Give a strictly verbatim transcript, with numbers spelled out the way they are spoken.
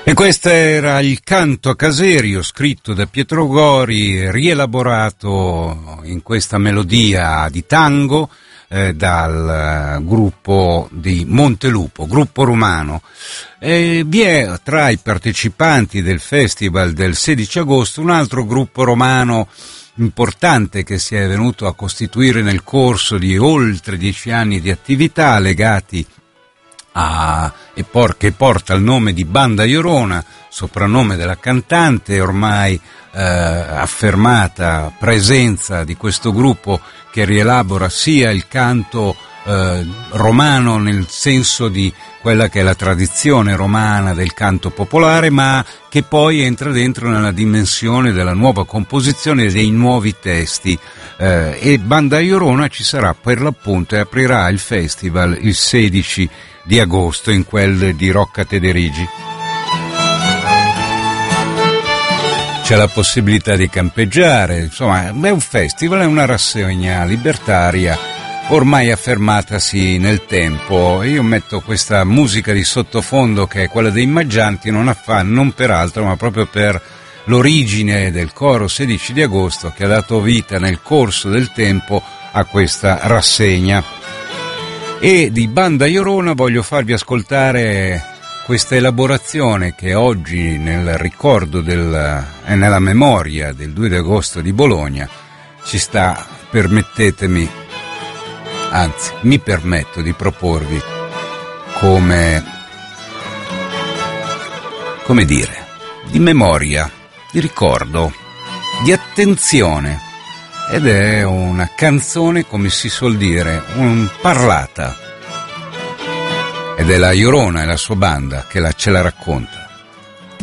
E questo era il canto a Caserio, scritto da Pietro Gori, rielaborato in questa melodia di tango eh, dal gruppo di Montelupo, gruppo romano. E vi è tra i partecipanti del festival del sedici agosto un altro gruppo romano importante che si è venuto a costituire nel corso di oltre dieci anni di attività legati a, e por, che porta il nome di Banda Iorona, soprannome della cantante, ormai eh, affermata presenza di questo gruppo che rielabora sia il canto eh, romano nel senso di quella che è la tradizione romana del canto popolare, ma che poi entra dentro nella dimensione della nuova composizione e dei nuovi testi. Eh, e Banda Iorona ci sarà per l'appunto e aprirà il festival il sedici di agosto in quel di Rocca Tederigi. C'è la possibilità di campeggiare, insomma è un festival, è una rassegna libertaria ormai affermatasi nel tempo. Io metto questa musica di sottofondo che è quella dei Maggianti, non affanno, non per altro ma proprio per l'origine del coro sedici di agosto che ha dato vita nel corso del tempo a questa rassegna. E di Banda Iorona voglio farvi ascoltare questa elaborazione che oggi nel ricordo del, e nella memoria del due di agosto di Bologna ci sta, permettetemi, anzi mi permetto di proporvi come, come dire, di memoria, di ricordo, di attenzione. Ed è una canzone, come si suol dire, un parlata. Ed è la Iorona e la sua banda che la, ce la racconta.